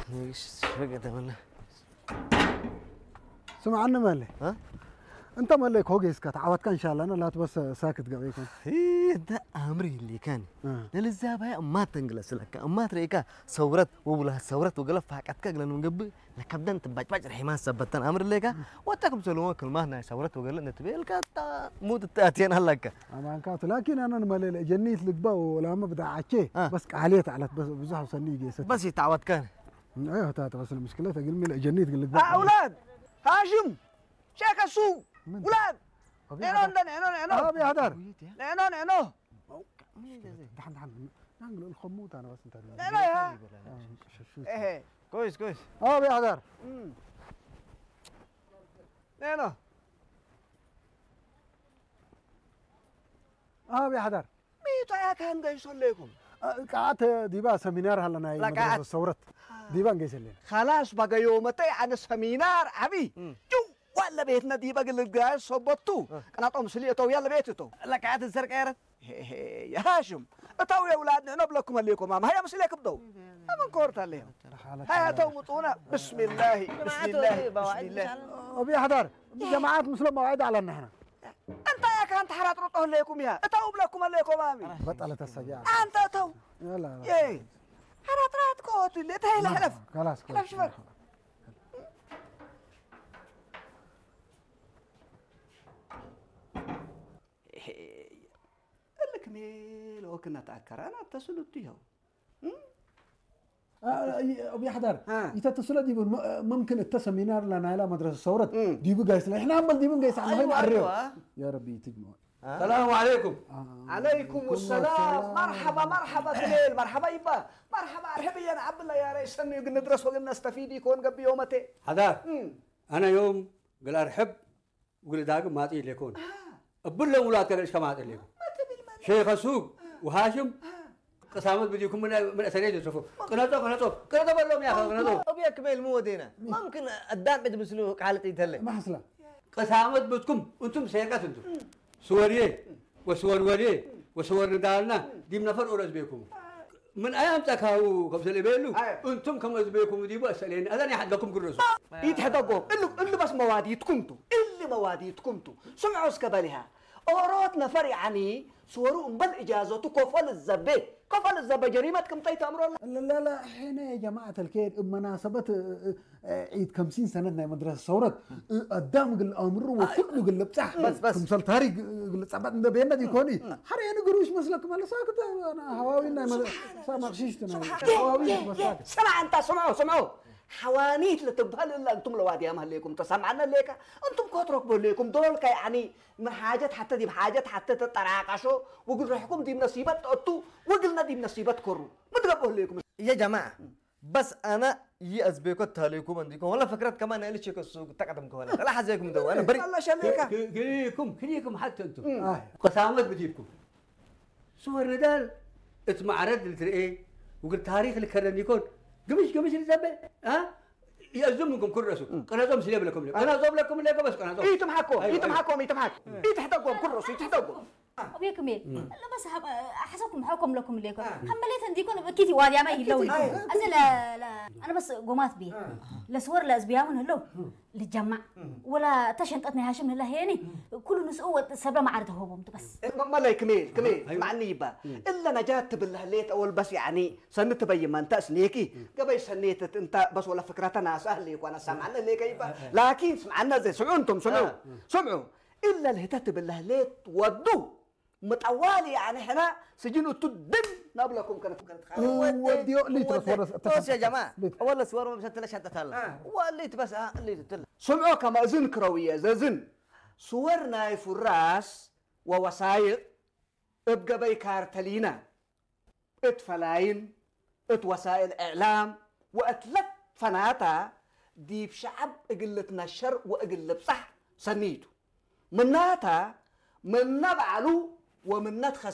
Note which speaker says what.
Speaker 1: ايش فقد ولا
Speaker 2: سمعنا مالي
Speaker 1: ها
Speaker 2: انت مالك هوجي اسكت عودك ان شاء الله انا لا بس ساكت قبيكم
Speaker 1: ايه ده امري اللي كان للزاب هاي ما تنجلس لك اما تريكا صورت وبلها صورت وقلب فاقتك لانه مقبل لك بدن تباج رحي ما سبتن امر لك واتكم سلوه كلمه هنا صورت وقلب نتبيل كتا موت التاتين هلك
Speaker 2: اما كانت لكن انا مالي جنيت لك با ولا ما بدي عكي بس عليت على بس بزح وسنيجي
Speaker 1: بس يتعود كان
Speaker 2: ايوه تاتا بس المشكله تقول لي جنيت لك با
Speaker 3: اولاد هاشم شيخ السوق ولاد نينو
Speaker 2: ابي هدر
Speaker 3: نينو
Speaker 2: دحن نعمل الخموت انا بس انت
Speaker 3: نينو يا ايه
Speaker 1: كويس
Speaker 2: ابي هدر
Speaker 3: نينو
Speaker 2: ابي هدر
Speaker 3: ميتو يا كان جايسون لكم
Speaker 2: قعدت ديبا سمينار هلا انا مدرسه صورت ديبا جايسلين
Speaker 3: خلاص بقى يومتي عن السمينار عبي جو ولا بيتنا دي بقى اللي صبطتو انا طوم سليتو يلا بيتتو
Speaker 1: لك عاد الزرق يا
Speaker 3: يا هاشم اتو يا اولاد نبلكم الليكم ما هي مسليك بدو من كورت عليهم هيا تو مطونا بسم الله بسم الله بسم الله
Speaker 2: ابي هدر جماعات مسلم موعد على النحن
Speaker 3: انت يا كان تحرات رطه ليكم يا اتو بلكم الليكم امي
Speaker 2: بطلت السجاعه
Speaker 3: انت اتو
Speaker 2: يلا
Speaker 3: ايه حرات كوت اللي تهي حلف
Speaker 2: خلاص
Speaker 3: شوف لك ميل وكنا تأكر أنا اتصلت ياو
Speaker 2: ابي حدار يتصل دي ممكن التسمينار لنا على مدرسه صورت دي بقايس احنا عمل دي بقايس
Speaker 3: أيوة.
Speaker 2: يا ربي تجمع
Speaker 4: السلام عليكم
Speaker 3: عليكم السلام مرحبا كليل مرحبا يبا مرحبا ارحبي يا عبد الله يا ريس ندرس وقلنا نستفيد يكون قبل يومتي
Speaker 4: حدار انا يوم قل ارحب وقل داق ما تي لكون ابل لهم ولا ترى ايش كما لكم شيخ السوق وهاشم قسامت بديكم من اسريه تشوفوا قناطو بلهم يا اخي قناطو
Speaker 1: ابي كمل مو ودينا ممكن الدام عند مسلوك حالتي يتهلك
Speaker 2: ما حصل
Speaker 4: قسامت بدكم انتم سيرقات انتم سوريه وسور وليه وسور ندالنا دي من نفر اورز بيكم من ايام تكاو كم سلبيلو انتم كم بيكم دي بس لين اذن حقكم كرسوا
Speaker 3: يتحدقوا اللي بس مواديتكم اللي مواديتكم سمعوا اسكبالها أوروت نفر يعني صوروا بل إجازته كفل الزبة كفل الزبة جريمة كم تيت أمر الله
Speaker 2: لا حين يا جماعة الخير بمناسبة عيد 50 سنة مدرسة صورت قدام قل أمر وكله قل بتاع
Speaker 1: بس
Speaker 2: كمثال تاريخ قل صعبت ده بينا دي كوني حرينا قروش مسلك ما ساكت أنا هواوينا ما غشيشتنا هواوينا مساكت
Speaker 3: سمع أنت سمعوا حوانيت لتبهل إلا أنتم لوادي أمها ليكم تسمعنا ليك أنتم كترك بليكم دول كي يعني من حاجات حتى دي بحاجات حتى تتراقشوا وقل رحكم دي بنصيبة أتو وقلنا دي بنصيبة كرو متقبل ليكم
Speaker 1: يا جماعه بس انا يأزبيكو تهليكم عندكم ولا فكرت كمان اللي شيك السوق تقدم كمان لا حزيكم دو انا بري
Speaker 3: الله شليك
Speaker 4: كليكم حتى انتم قسامت بديكم صور ندال اسمع رد لتري وقل تاريخ اللي كرم يكون قمش الزبة ها يأزمكم كل رسول قناتهم سليب لكم أنا زوب لكم بس قناتهم
Speaker 3: يتمحكوا يتحدقوا كل رسول يتحدقوا
Speaker 5: أبي كمل لا بس حسبكم حكم لكم ليكم حمليت عندكم بكيتي وادي ما يلون أزل لا أنا بس قومات بي لصور لأزبياون هلو للجمع ولا تشنطتني هاشم هلا هيني كل نسوة سبب ما عرضه هو بس
Speaker 3: ما لا كمل مع النيبة إلا نجات بالهليت أول بس يعني سنت بي ما أنت سنيكي قبل سنيت أنت بس ولا فكرتنا سهلة وأنا سمعنا ليك يبا لكن سمعنا زي سمعوا إلا الهتات بالهليت ودو متوالي يعني هنا سجنوا تدم نبلكم كانت
Speaker 2: وديو ليت
Speaker 1: بس يا جماعه ولا صور ما بشتلش حتى تلا وليت بس ليت تلا
Speaker 3: سمعوا كما اذن كرويه زين صورنا في الراس ووسائق ابقى بيكار تلينا اتفلاين وسائل اعلام واتلت فناتا دي بشعب اقلت نشر واقلب صح سنيتو مناتا من نبعلو ومن ندخل